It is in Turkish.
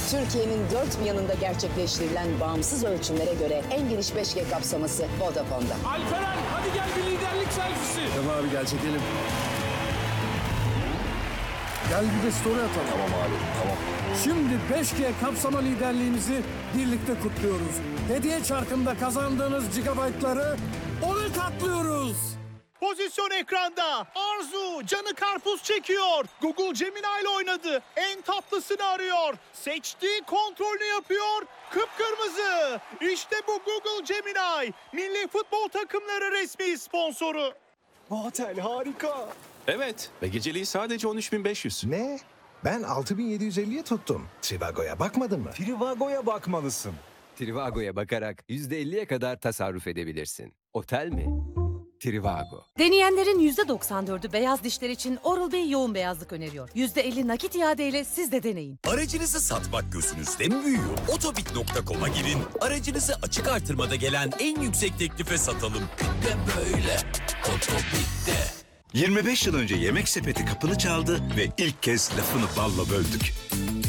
Türkiye'nin dört bir yanında gerçekleştirilen bağımsız ölçümlere göre en geniş 5G kapsaması Vodafone'da. Alperen hadi gel bir liderlik selfisi. Tamam abi gel çekelim. Gel bir de story atalım. Tamam abi, tamam. Şimdi 5G kapsama liderliğimizi birlikte kutluyoruz. Hediye çarkında kazandığınız gigabaytları 10'a katlıyoruz. Pozisyon ekranda. Arzu canı karpuz çekiyor. Google Gemini ile oynadı. En tatlısını arıyor. Seçti, kontrolünü yapıyor. Kıpkırmızı. İşte bu Google Gemini. Milli futbol takımları resmi sponsoru. Bu otel harika. Evet ve geceliği sadece 13.500. Ne? Ben 6.750'ye tuttum. Trivago'ya bakmadın mı? Trivago'ya bakmalısın. Trivago'ya bakarak %50'ye kadar tasarruf edebilirsin. Otel mi? Trivago. Deneyenlerin %94'ü beyaz dişler için Oral-B yoğun beyazlık öneriyor. %50 nakit iadeyle siz de deneyin. Aracınızı satmak gözünüzde mi büyüyor? Otobit.com'a girin. Aracınızı açık artırmada gelen en yüksek teklife satalım. De böyle. Otobit'te. 25 yıl önce Yemek Sepeti kapını çaldı ve ilk kez lafını balla böldük.